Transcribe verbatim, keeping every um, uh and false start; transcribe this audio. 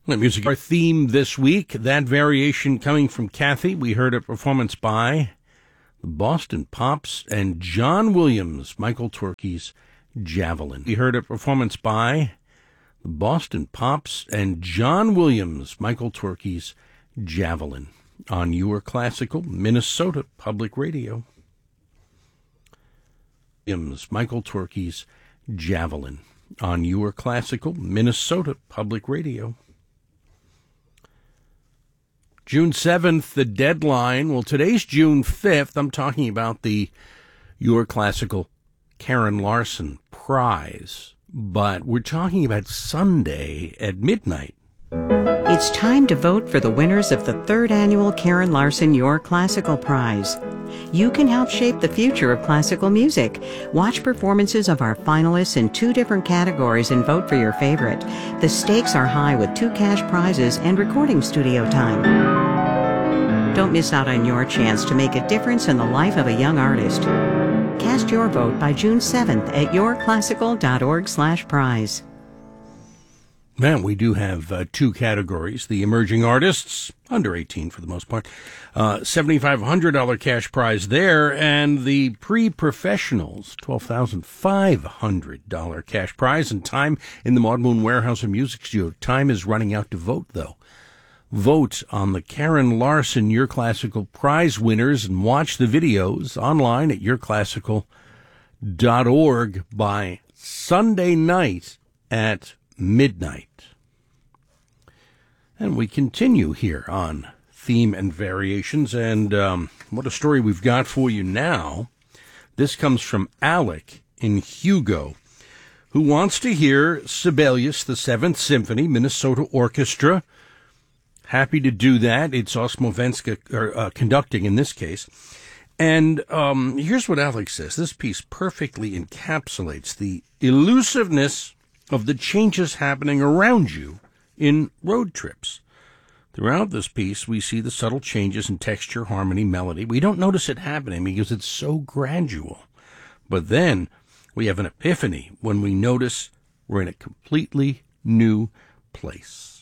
The music, our theme this week, that variation coming from Kathy. We heard a performance by the Boston Pops and John Williams, Michael Torke's Javelin. We heard a performance by the Boston Pops and John Williams, Michael Torke's Javelin on your classical Minnesota Public Radio. Williams, Michael Torke's Javelin on your classical Minnesota Public Radio. June seventh, the deadline. Well, today's June fifth. I'm talking about the Your Classical Karen Larson Prize. But we're talking about Sunday at midnight. It's time to vote for the winners of the third annual Karen Larson Your Classical Prize. You can help shape the future of classical music. Watch performances of our finalists in two different categories and vote for your favorite. The stakes are high with two cash prizes and recording studio time. Don't miss out on your chance to make a difference in the life of a young artist. Cast your vote by June seventh at yourclassical.org slash prize. Man, we do have uh, two categories. The emerging artists, under eighteen for the most part, uh, seven thousand five hundred dollars cash prize there, and the pre-professionals, twelve thousand five hundred dollars cash prize, and time in the Maud Moon Warehouse and Music Studio. Time is running out to vote, though. Vote on the Karen Larson Your Classical Prize winners and watch the videos online at your classical dot org by Sunday night at midnight. And we continue here on Theme and Variations, and um, what a story we've got for you now. This comes from Alec in Hugo, who wants to hear Sibelius, the Seventh Symphony, Minnesota Orchestra. Happy to do that. It's Osmovenska uh, conducting in this case. And um, here's what Alex says. This piece perfectly encapsulates the elusiveness of the changes happening around you in road trips. Throughout this piece, we see the subtle changes in texture, harmony, melody. We don't notice it happening because it's so gradual. But then we have an epiphany when we notice we're in a completely new place.